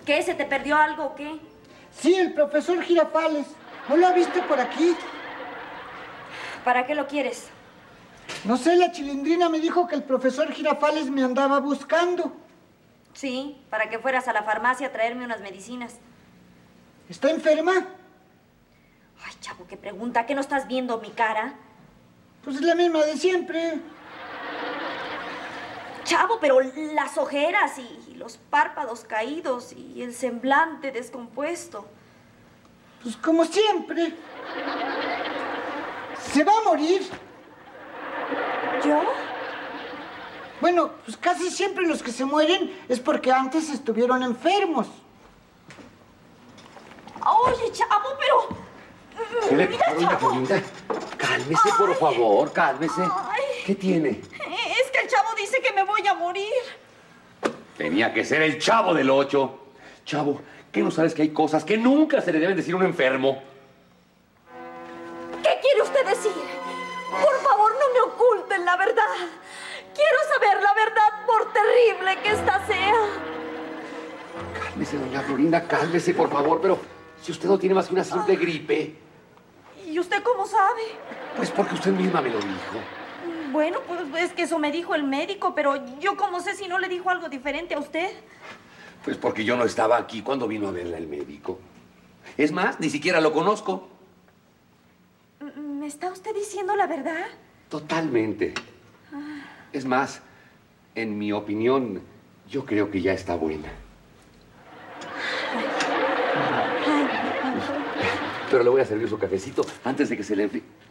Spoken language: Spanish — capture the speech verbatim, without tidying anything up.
¿Qué? ¿Se te perdió algo o qué? Sí, el profesor Girafales. ¿No lo ha visto por aquí? ¿Para qué lo quieres? No sé, la Chilindrina me dijo que el profesor Girafales me andaba buscando. Sí, para que fueras a la farmacia a traerme unas medicinas. ¿Está enferma? Ay, chavo, qué pregunta. ¿Qué no estás viendo mi cara? Pues es la misma de siempre. Chavo, pero las ojeras y los párpados caídos y el semblante descompuesto. Pues como siempre. ¿Se va a morir? ¿Yo? Bueno, pues casi siempre los que se mueren es porque antes estuvieron enfermos. Oye, chavo, pero... ¿Qué le Mira, pasa, doña chavo. Florinda? Cálmese, por Ay. favor, cálmese. Ay. ¿Qué tiene? Es que el chavo dice que me voy a morir. Tenía que ser el Chavo del Ocho. Chavo, ¿qué no sabes que hay cosas que nunca se le deben decir a un enfermo? ¿Qué quiere usted decir? Por favor, no me oculten la verdad. Quiero saber la verdad, por terrible que ésta sea. Cálmese, doña Florinda, cálmese, por favor, pero si usted no tiene más que una simple gripe. ¿Y usted cómo sabe? Pues porque usted misma me lo dijo. Bueno, pues es que eso me dijo el médico, pero yo cómo sé si no le dijo algo diferente a usted. Pues porque yo no estaba aquí cuando vino a verla el médico. Es más, ni siquiera lo conozco. ¿Me está usted diciendo la verdad? Totalmente. Es más, en mi opinión, yo creo que ya está buena. Pero le voy a servir su cafecito antes de que se le enfríe.